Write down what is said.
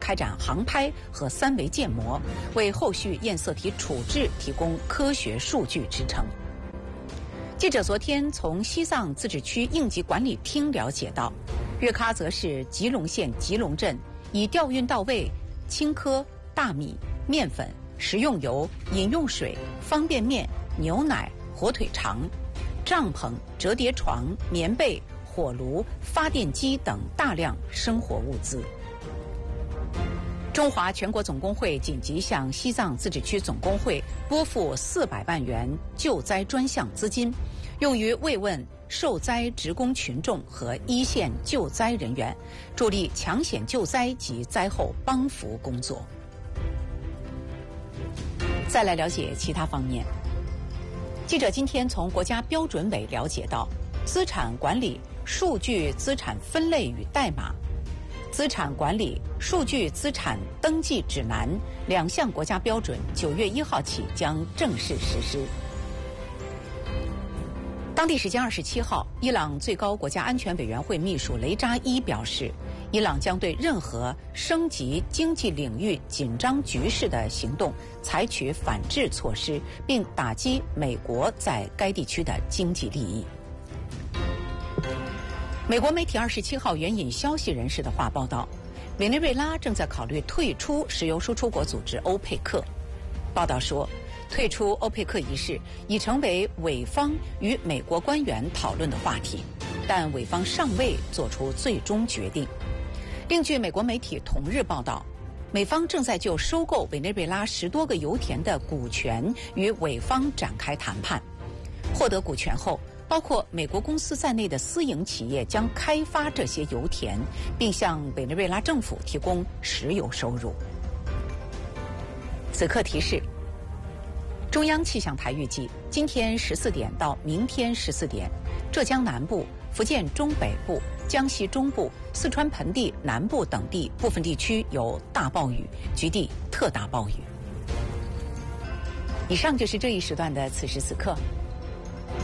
开展航拍和3维建模，为后续验色体处置提供科学数据支撑。记者昨天从西藏自治区应急管理厅了解到，月喀则市吉隆县吉隆镇已调运到位青稞、大米、面粉、食用油、饮用水、方便面、牛奶、火腿肠、帐篷、折叠床、棉被、火炉、发电机等大量生活物资。中华全国总工会紧急向西藏自治区总工会拨付400万元救灾专项资金，用于慰问受灾职工群众和一线救灾人员，助力抢险救灾及灾后帮扶工作。再来了解其他方面。记者今天从国家标准委了解到，资产管理数据资产分类与代码、资产管理数据资产登记指南2项国家标准9月1号起将正式实施。当地时间27号，伊朗最高国家安全委员会秘书雷扎伊表示，伊朗将对任何升级经济领域紧张局势的行动采取反制措施，并打击美国在该地区的经济利益。美国媒体27号援引消息人士的话报道，委内瑞拉正在考虑退出石油输出国组织欧佩克。报道说，退出欧佩克一事已成为委方与美国官员讨论的话题，但委方尚未做出最终决定。另据美国媒体同日报道，美方正在就收购委内瑞拉10多个油田的股权与委方展开谈判。获得股权后，包括美国公司在内的私营企业将开发这些油田，并向委内瑞拉政府提供石油收入。此刻提示：中央气象台预计，今天14点到明天14点，浙江南部、福建中北部、江西中部、四川盆地南部等地部分地区有大暴雨，局地特大暴雨。以上就是这一时段的此时此刻。